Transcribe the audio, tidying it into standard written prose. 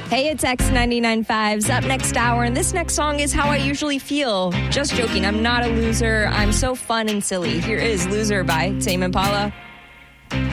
Hey, it's X99.5's Up Next Hour, and this next song is How I Usually Feel. Just joking, I'm not a loser. I'm so fun and silly. Here is Loser by Tame Impala.